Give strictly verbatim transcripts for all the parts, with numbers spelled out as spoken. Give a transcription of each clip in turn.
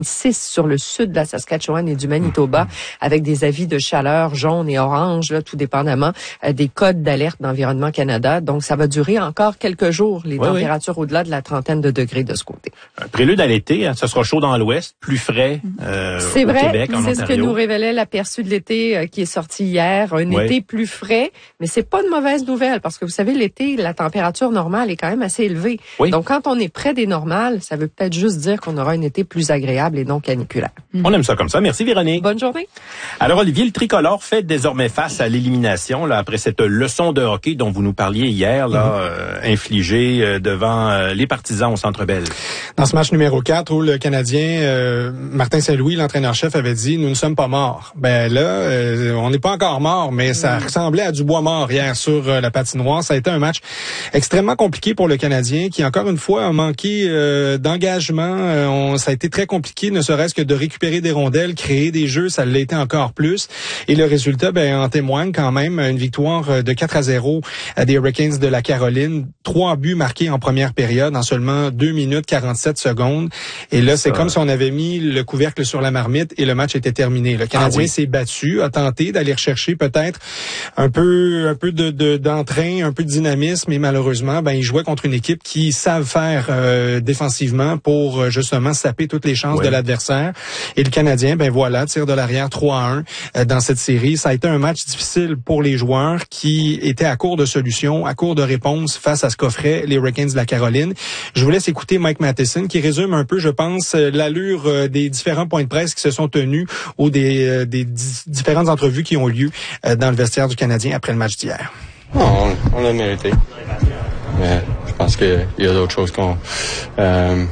six sur le sud de la Saskatchewan et du Manitoba, avec des avis de chaleur jaune et orange, là, tout dépendamment euh, des codes d'alerte d'Environnement Canada. Donc, ça va durer encore quelques jours, les oui, températures oui. au-delà de la trentaine de degrés de ce côté. Un prélude à l'été, hein, ce sera chaud dans l'ouest, plus frais euh, c'est au vrai, Québec, en c'est Ontario. ce que nous révélait l'aperçu de l'été euh, qui est sorti hier. Un oui. été plus frais, mais c'est pas une mauvaise nouvelle parce que vous savez, l'été, la température normale est quand même assez élevée. Oui. Donc, quand on est près des normales, ça veut peut-être juste dire qu'on aura un été plus agréable et non caniculaire. On aime ça comme ça. Merci Véronique. Bonne journée. Alors Olivier, le tricolore fait désormais face à l'élimination là après cette leçon de hockey dont vous nous parliez hier, là, mm-hmm. euh, infligée euh, devant euh, les partisans au Centre Bell. Dans ce match numéro quatre où le Canadien euh, Martin Saint-Louis, l'entraîneur-chef, avait dit « Nous ne sommes pas morts ». Ben là, euh, on n'est pas encore morts, mais ça mm. ressemblait à du bois mort hier sur euh, la patinoire. Ça a été un match extrêmement compliqué pour le Canadien qui, encore une fois, a manqué euh, d'engagement. Euh, on, ça a été très compliqué, ne serait-ce que de récupérer des rondelles, créer des jeux, ça l'a été encore plus. Et le résultat, ben, en témoigne quand même. Une victoire de quatre à zéro des Hurricanes de la Caroline. Trois buts marqués en première période en seulement deux minutes quarante-sept secondes. Et là, c'est ça. Comme si on avait mis le couvercle sur la marmite et le match était terminé. Le Canadien ah oui. s'est battu, a tenté d'aller rechercher peut-être un peu, un peu de, de, d'entrain, un peu de dynamisme. Et malheureusement, ben, il jouait contre une équipe qui savent faire euh, défensivement pour justement saper toutes les chances oui. de l'adversaire. Et le Canadien, ben voilà, tire de l'arrière trois à un euh, dans cette série. Ça a été un match difficile pour les joueurs qui étaient à court de solutions, à court de réponses face à ce qu'offraient les Hurricanes de la Caroline. Je vous laisse écouter Mike Matheson qui résume un peu, je pense, l'allure euh, des différents points de presse qui se sont tenus ou des, euh, des di- différentes entrevues qui ont lieu euh, dans le vestiaire du Canadien après le match d'hier. Non, on, on l'a mérité. Mais je pense qu'il y a d'autres choses qu'on... Euh,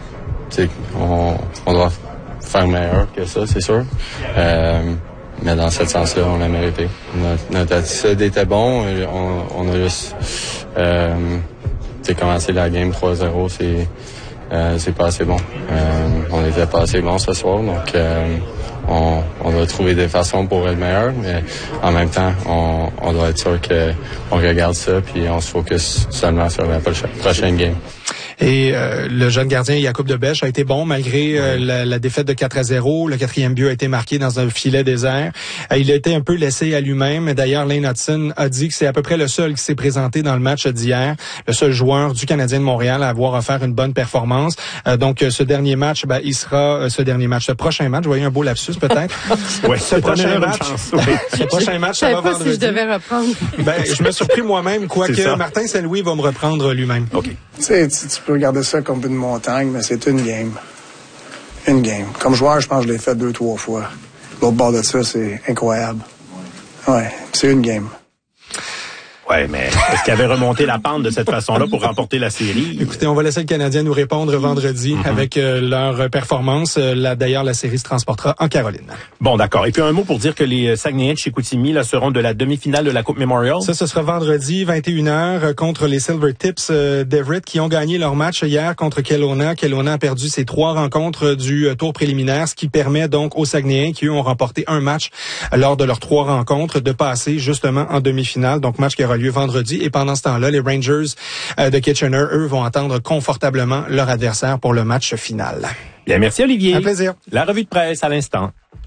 on, on doit faire meilleur que ça, c'est sûr. Euh, mais dans ce sens-là, on l'a mérité. Notre, notre attitude était bon. On, on a juste euh, commencé la game trois zéro. C'est, euh, c'est pas assez bon. Euh, on était pas assez bon ce soir. Donc, euh, on, on doit trouver des façons pour être meilleur. Mais en même temps, on, on doit être sûr qu'on regarde ça puis on se focus seulement sur la prochaine, prochaine game. Et euh, le jeune gardien Jakub de Bech a été bon malgré euh, la, la défaite de quatre à zéro. Le quatrième but a été marqué dans un filet désert. Euh, il a été un peu laissé à lui-même. D'ailleurs, Lane Hudson a dit que c'est à peu près le seul qui s'est présenté dans le match d'hier, le seul joueur du Canadien de Montréal à avoir offert une bonne performance. Euh, donc, ce dernier match, ben, il sera euh, ce dernier match, ce prochain match. Vous voyez un beau lapsus peut-être. Oui, ce prochain match. Chance, oui. ce prochain match, ça va pas vendredi. Si je devais reprendre. Ben, je me suis surpris moi-même, quoique Martin Saint-Louis va me reprendre lui-même. Ok. Tu sais, tu, tu peux regarder ça comme une montagne, mais c'est une game. Une game. Comme joueur, je pense que je l'ai fait deux, trois fois. L'autre bord de ça, c'est incroyable. Ouais, c'est une game. Ouais, mais est-ce qu'il avait remonté la pente de cette façon-là pour remporter la série? Écoutez, on va laisser le Canadien nous répondre vendredi mm-hmm. avec euh, leur performance. Euh, là, d'ailleurs, la série se transportera en Caroline. Bon, d'accord. Et puis un mot pour dire que les Saguenayens de Chicoutimi là, seront de la demi-finale de la Coupe Memorial. Ça, ce sera vendredi, vingt et une heures, contre les Silver Tips euh, d'Everett qui ont gagné leur match hier contre Kelowna. Kelowna a perdu ses trois rencontres du euh, tour préliminaire, ce qui permet donc aux Saguenayens qui, eux, ont remporté un match lors de leurs trois rencontres de passer justement en demi-finale. Donc, match qui aura lieu vendredi. Et pendant ce temps-là, les Rangers euh, de Kitchener, eux, vont attendre confortablement leur adversaire pour le match final. Bien, merci Olivier. Un plaisir. La revue de presse à l'instant.